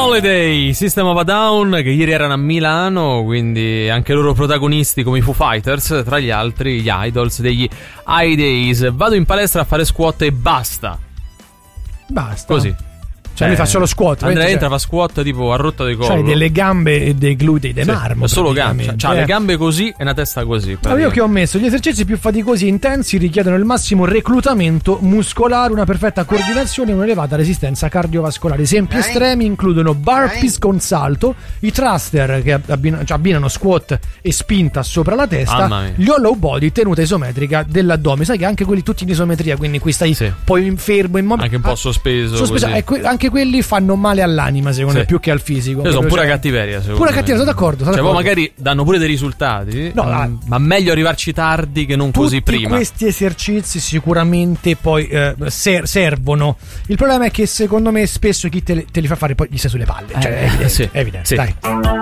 Holiday, System of a Down, che ieri erano a Milano, quindi anche loro protagonisti come i Foo Fighters, tra gli altri gli idols degli High Days. Vado in palestra a fare squat e basta. Così. Cioè lui fa solo squat. Andrea entra, fa squat tipo a rotta di collo. Cioè delle gambe e dei glutei di marmo. Solo gambe. C'ha le gambe così e una testa così. Io che ho messo gli esercizi più faticosi e intensi richiedono il massimo reclutamento muscolare, una perfetta coordinazione e un'elevata resistenza cardiovascolare. Esempi estremi includono burpees con salto, i thruster che abbinano squat e spinta sopra la testa, gli hollow body, tenuta isometrica dell'addome. Sai che anche quelli tutti in isometria, quindi qui stai poi fermo, immobile, anche un po' sospeso. Anche quelli fanno male all'anima, secondo me, più che al fisico. Sono pura cattiveria, secondo me. Cattiveria, sono d'accordo. Poi magari danno pure dei risultati, ma meglio arrivarci tardi che non così prima. Questi esercizi sicuramente poi servono. Il problema è che secondo me spesso chi te li fa fare poi gli sta sulle palle. È evidente. Dai.